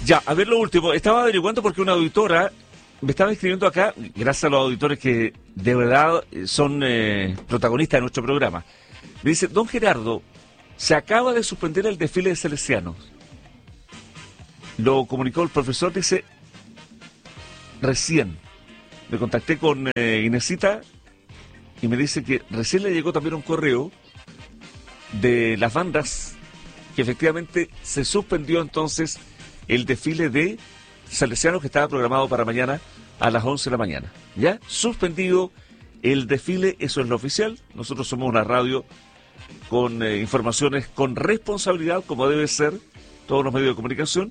Ya, a ver lo último. Estaba averiguando porque una auditora me estaba escribiendo acá, gracias a los auditores que de verdad son protagonistas de nuestro programa. Me dice, don Gerardo, se acaba de suspender el desfile de Salesianos. Lo comunicó el profesor, dice, recién. Me contacté con Inesita y me dice que recién le llegó también un correo de las bandas que efectivamente se suspendió entonces el desfile de Salesianos que estaba programado para mañana a las 11 de la mañana. ¿Ya? Suspendido el desfile, eso es lo oficial. Nosotros somos una radio con informaciones con responsabilidad, como debe ser todos los medios de comunicación,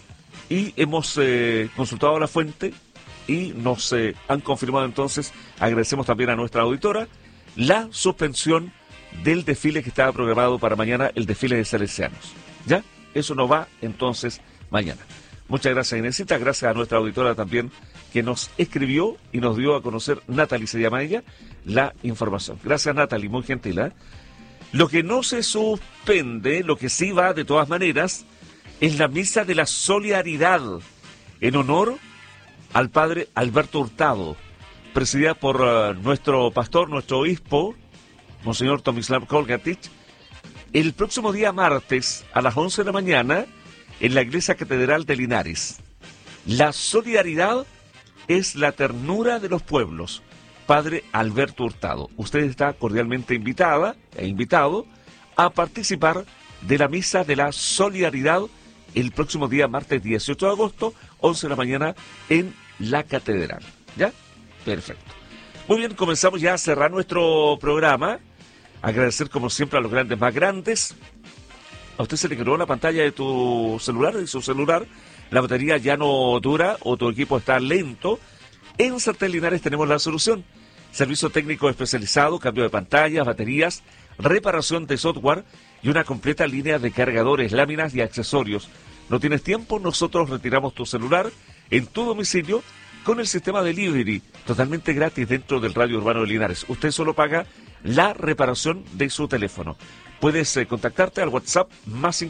y hemos consultado a la fuente y nos han confirmado entonces, agradecemos también a nuestra auditora, la suspensión del desfile que estaba programado para mañana, el desfile de Salesianos. ¿Ya? Eso no va entonces mañana. Muchas gracias, Inesita, gracias a nuestra auditora también que nos escribió y nos dio a conocer, Natalie se llama ella, la información. Gracias, Natalie, muy gentil, ¿eh? Lo que no se suspende, lo que sí va de todas maneras, es la misa de la solidaridad en honor al padre Alberto Hurtado, presidida por nuestro pastor, nuestro obispo, Monseñor Tomislav Kolgatich, el próximo día martes a las 11 de la mañana en la Iglesia Catedral de Linares. La solidaridad es la ternura de los pueblos. Padre Alberto Hurtado. Usted está cordialmente invitada e invitado a participar de la Misa de la Solidaridad el próximo día martes 18 de agosto, 11 de la mañana en la Catedral. ¿Ya? Perfecto. Muy bien, comenzamos ya a cerrar nuestro programa. Agradecer como siempre a los grandes más grandes. A usted se le quedó la pantalla de tu celular, de su celular. La batería ya no dura o tu equipo está lento. En Sartén Linares tenemos la solución. Servicio técnico especializado, cambio de pantallas, baterías, reparación de software y una completa línea de cargadores, láminas y accesorios. ¿No tienes tiempo? Nosotros retiramos tu celular en tu domicilio con el sistema delivery, totalmente gratis dentro del radio urbano de Linares. Usted solo paga la reparación de su teléfono. Puedes contactarte al WhatsApp más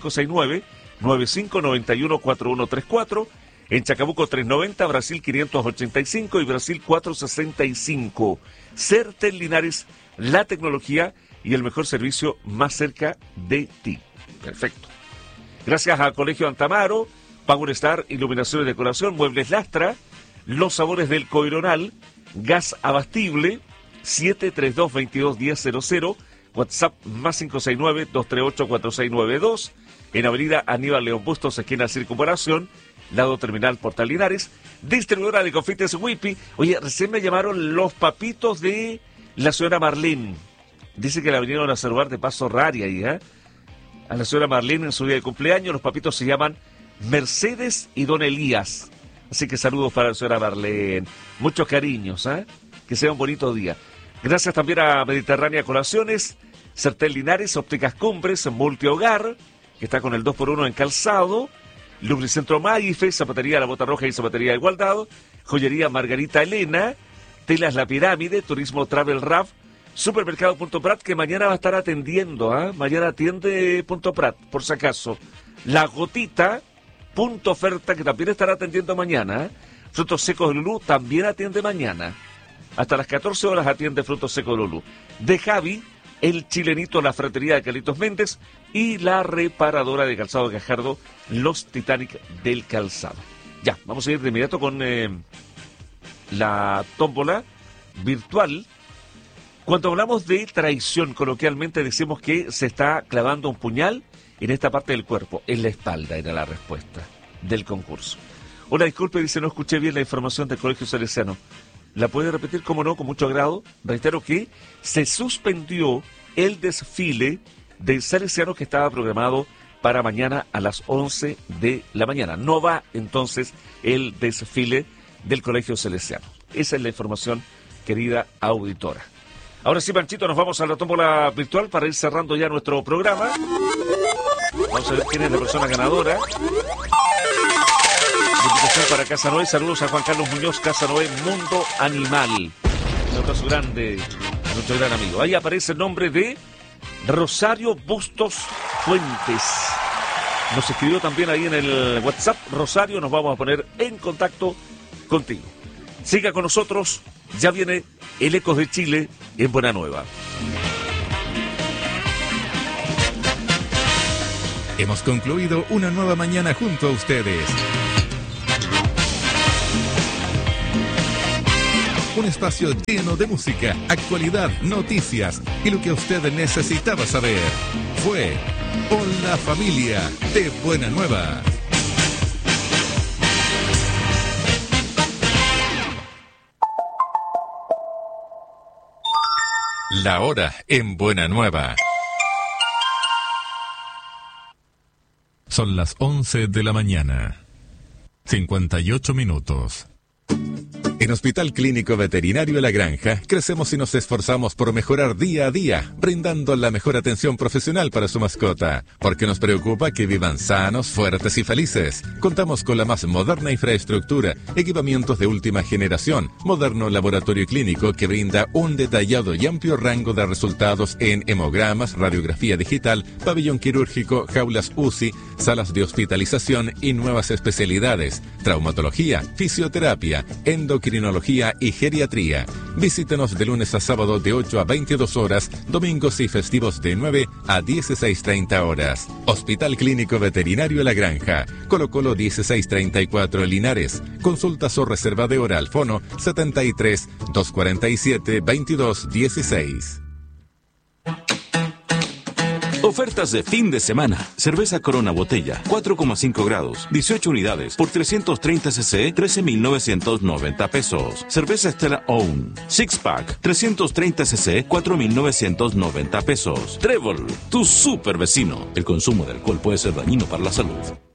569-9591-4134, en Chacabuco 390, Brasil 585 y Brasil 465. Sartén Linares, la tecnología y el mejor servicio más cerca de ti. Perfecto. Gracias a Colegio Antamaro, Power Star, Iluminación y Decoración, Muebles Lastra, Los Sabores del Coironal, Gas Abastible, 732-221000, WhatsApp más 569-238-4692, en Avenida Aníbal León Bustos, esquina Circunvalación, lado terminal Portal Linares, distribuidora de confites Whippy. Oye, recién me llamaron los papitos de la señora Marlene. Dice que la vinieron a saludar de paso raria ahí, ¿eh? A la señora Marlene en su día de cumpleaños. Los papitos se llaman Mercedes y Don Elías. Así que saludos para la señora Marlene. Muchos cariños, ¿eh? Que sea un bonito día. Gracias también a Mediterránea Colaciones, Sartén Linares, Ópticas Cumbres, Multihogar, que está con el 2x1 en calzado, Lubricentro Maife, Zapatería La Bota Roja y Zapatería de Igualdad, Joyería Margarita Elena, Telas La Pirámide, Turismo Travel Raf, Supermercado Punto Prat, que mañana va a estar atendiendo, ¿eh? Mañana atiende Punto Prat, por si acaso. La Gotita, Punto Oferta, que también estará atendiendo mañana, ¿eh? Frutos Secos Lulú también atiende mañana. Hasta las 14 horas atiende Frutos Secos Lulú. De Javi, El Chilenito, la Fratería de Carlitos Méndez y la reparadora de calzado de Gajardo, Los Titanic del Calzado. Ya, vamos a ir de inmediato con la tómbola virtual. Cuando hablamos de traición, coloquialmente decimos que se está clavando un puñal en esta parte del cuerpo, en la espalda, era la respuesta del concurso. Hola, disculpe, dice, no escuché bien la información del Colegio Salesiano. ¿La puede repetir? Cómo no, con mucho agrado. Reitero que se suspendió el desfile de Salesianos que estaba programado para mañana a las 11 de la mañana. No va entonces el desfile del Colegio Salesiano. Esa es la información, querida auditora. Ahora sí, Panchito, nos vamos a la tómbola virtual para ir cerrando ya nuestro programa. Vamos a ver quién es la persona ganadora. Invitación para Casa Noé. Saludos a Juan Carlos Muñoz, Casa Noé Mundo Animal. Un abrazo grande a nuestro gran amigo. Ahí aparece el nombre de Rosario Bustos Fuentes. nos escribió también ahí en el WhatsApp. Rosario, nos vamos a poner en contacto contigo. Siga con nosotros, ya viene el Ecos de Chile en Buena Nueva. Hemos concluido una nueva mañana junto a ustedes. Un espacio lleno de música, actualidad, noticias y lo que usted necesitaba saber. Fue Hola Familia de Buena Nueva. La hora en Buena Nueva. Son las 11 de la mañana. 58 minutos. En Hospital Clínico Veterinario La Granja, crecemos y nos esforzamos por mejorar día a día, brindando la mejor atención profesional para su mascota, porque nos preocupa que vivan sanos, fuertes y felices. Contamos con la más moderna infraestructura, equipamientos de última generación, moderno laboratorio clínico que brinda un detallado y amplio rango de resultados en hemogramas, radiografía digital, pabellón quirúrgico, jaulas UCI, salas de hospitalización y nuevas especialidades, traumatología, fisioterapia, endocrinología y geriatría. Visítenos de lunes a sábado de 8 a 22 horas, domingos y festivos de 9 a 16:30 horas. Hospital Clínico Veterinario La Granja, Colo Colo 1634 Linares. Consultas o reserva de hora al fono 73 247 2216. Ofertas de fin de semana. Cerveza Corona botella, 4,5 grados, 18 unidades, por 330 cc, 13,990 pesos. Cerveza Stella Own, 6-pack, 330 cc, 4,990 pesos. Trébol, tu super vecino. El consumo de alcohol puede ser dañino para la salud.